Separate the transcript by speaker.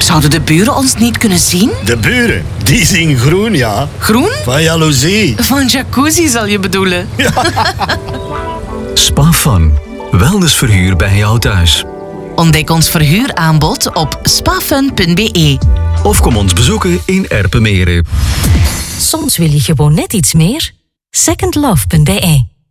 Speaker 1: Zouden de buren ons niet kunnen zien?
Speaker 2: De buren, die zien groen, ja.
Speaker 1: Groen?
Speaker 2: Van jaloezie.
Speaker 1: Van jacuzzi zal je bedoelen.
Speaker 3: Spafun. Wellnessverhuur bij jou thuis.
Speaker 1: Ontdek ons verhuuraanbod op spafun.be.
Speaker 3: Of kom ons bezoeken in Erpenmeren.
Speaker 4: Soms wil je gewoon net iets meer. Secondlove.be